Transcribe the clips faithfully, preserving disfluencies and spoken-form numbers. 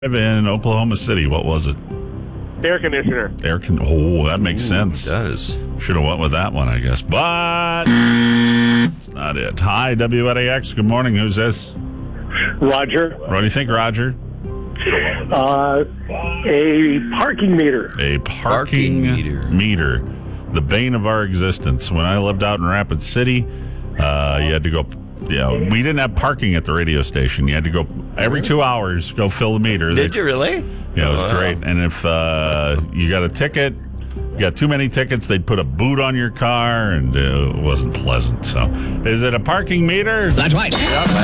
In Oklahoma City, what was it? Air conditioner. Air con- Oh, that makes Ooh, sense. It does. Should have went with that one, I guess. But it's not it. Hi, W N A X. Good morning. Who's this? Roger. What do you think, Roger? Uh, a parking meter. A parking, Parking meter. meter. The bane of our existence. When I lived out in Rapid City, uh, you had to go... Yeah, we didn't have parking at the radio station. You had to go every two hours, go fill the meter. Did They- you really? Yeah, it was Wow. great. And if uh, you got a ticket, you got too many tickets, they'd put a boot on your car, and uh, it wasn't pleasant. So, is it a parking meter? That's right.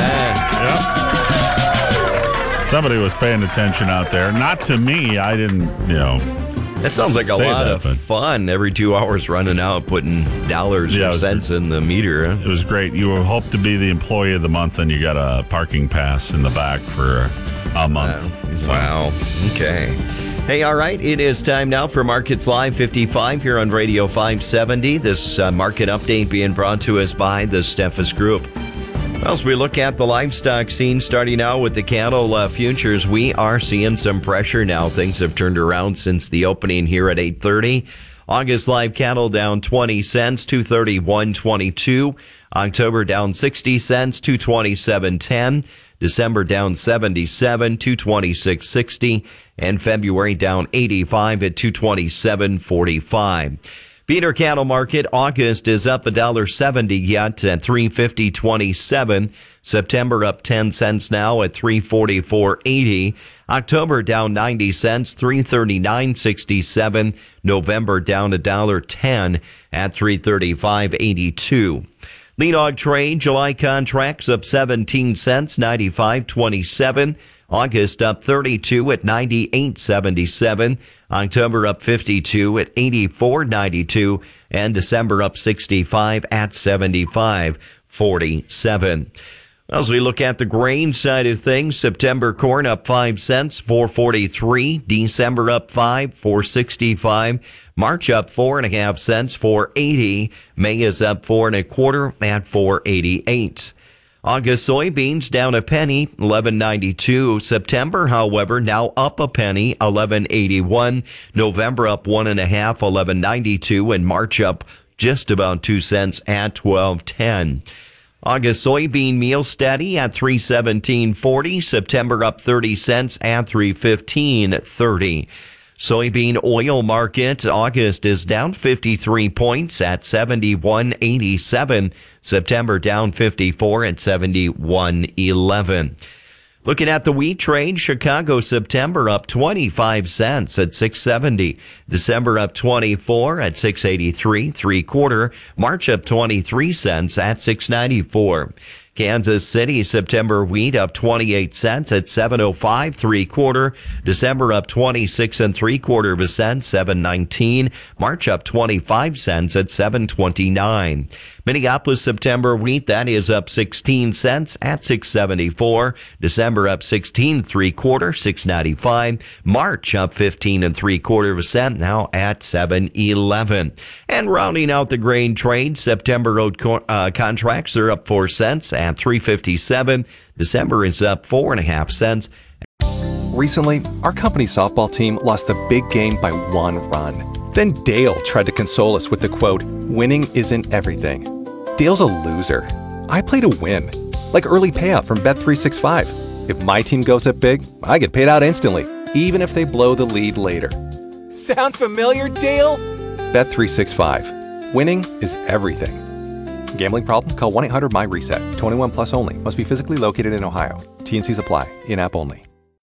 Yep. Somebody was paying attention out there. Not to me. I didn't, you know. That sounds like a Say lot that, of but- fun. Every two hours running out, putting dollars Yeah, it or was- cents in the meter. Huh? It was great. You hope to be the employee of the month, and you got a parking pass in the back for a month. So, Wow. Okay. Hey, all right. It is time now for Markets Live fifty-five here on Radio five seventy. This uh, market update being brought to us by the Steffes Group. Well, as we look at the livestock scene, starting out with the cattle uh, futures, we are seeing some pressure now. Things have turned around since the opening here at eight thirty. August live cattle down twenty cents, two thirty-one twenty-two. October down sixty cents, two twenty-seven ten. December down seventy-seven, two twenty-six sixty. And February down eighty-five at two twenty-seven forty-five. Feeder cattle market, August is up one dollar seventy yet at three fifty twenty-seven. September up ten cents now at three forty-four eighty. October down ninety cents, three thirty-nine sixty-seven. November down one dollar ten at three thirty-five eighty-two. Lean hog trade, July contracts up seventeen cents, ninety-five twenty-seven. August up thirty-two at ninety-eight seventy-seven. October up fifty-two at eighty-four ninety-two. And December up sixty-five at seventy-five forty-seven. As we look at the grain side of things, September corn up five cents, four forty-three. December up five, four sixty-five. March up four and a half cents, four eighty. May is up four and a quarter at four eighty-eight. August soybeans down a penny, eleven ninety-two. September, however, now up a penny, eleven eighty-one. November up one and a half, eleven ninety-two, and March up just about two cents at twelve ten. August soybean meal steady at three seventeen forty. September up thirty cents at three fifteen thirty. Soybean oil market, August is down fifty-three points at seventy-one eighty-seven. September down fifty-four at seventy-one eleven. Looking at the wheat trade, Chicago September up twenty-five cents at six seventy. December up twenty-four at six eighty-three, three quarter. March up twenty-three cents at six ninety-four. Kansas City September wheat up twenty-eight cents at seven oh five, three quarter. December up twenty-six and three quarter of a cent, seven nineteen. March up twenty-five cents at seven twenty-nine. Minneapolis September wheat, that is up sixteen cents at six seventy-four. December up sixteen, three quarter, six ninety-five. March up fifteen and three quarter of a cent, now at seven eleven. And rounding out the grain trade, September oat co- uh, contracts are up four cents at three fifty-seven. December is up four and a half cents. Recently, our company softball team lost the big game by one run. Then Dale tried to console us with the quote, "Winning isn't everything." Dale's a loser. I play to win. Like early payout from Bet three sixty-five. If my team goes up big, I get paid out instantly, even if they blow the lead later. Sound familiar, Dale? Bet three sixty-five. Winning is everything. Gambling problem? Call one eight hundred M Y RESET. twenty-one plus only. Must be physically located in Ohio. T and Cs apply. In-app only.